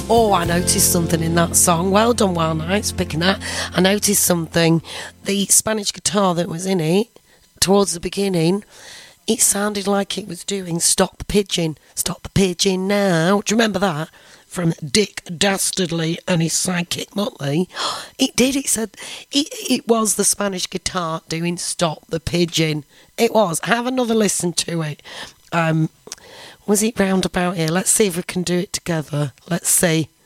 Oh, I noticed something in that song. Well done, Wild Nights, picking that. I noticed something. The Spanish guitar that was in it, towards the beginning, it sounded like it was doing Stop the Pigeon. Stop the Pigeon now. Do you remember that? From Dick Dastardly and his sidekick Motley. It did. It said it was the Spanish guitar doing Stop the Pigeon. It was. Have another listen to it. Was it round about here? Let's see if we can do it together. Let's see.